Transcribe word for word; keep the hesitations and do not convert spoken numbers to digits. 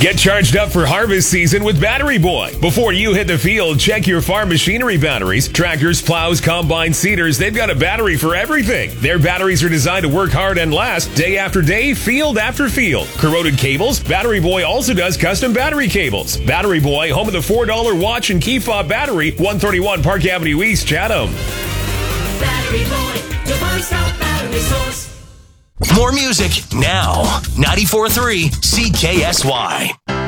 Get charged up for harvest season with Battery Boy. Before you hit the field, check your farm machinery batteries. Tractors, plows, combines, seeders, they've got a battery for everything. Their batteries are designed to work hard and last day after day, field after field. Corroded cables? Battery Boy also does custom battery cables. Battery Boy, home of the four dollar watch and key fob battery, one thirty-one Park Avenue East, Chatham. Battery Boy, your one-stop battery source. More music now. ninety-four point three C K S Y.